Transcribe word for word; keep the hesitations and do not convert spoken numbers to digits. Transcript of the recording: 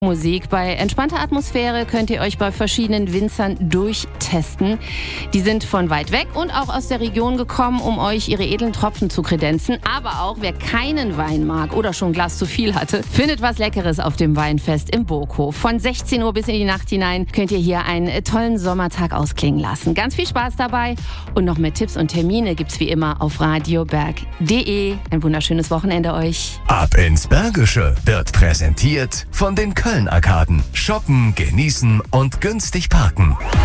Musik. Bei entspannter Atmosphäre könnt ihr euch bei verschiedenen Winzern durchtesten. Die sind von weit weg und auch aus der Region gekommen, um euch ihre edlen Tropfen zu kredenzen. Aber auch wer keinen Wein mag oder schon ein Glas zu viel hatte, findet was Leckeres auf dem Weinfest im Burghof. Von sechzehn Uhr bis in die Nacht hinein könnt ihr hier einen tollen Sommertag ausklingen lassen. Ganz viel Spaß dabei und noch mehr Tipps und Termine gibt's wie immer auf radioberg punkt de. Ein wunderschönes Wochenende euch. Ab ins Bergische wird präsentiert von den Köln-Arkaden. Shoppen, genießen und günstig parken.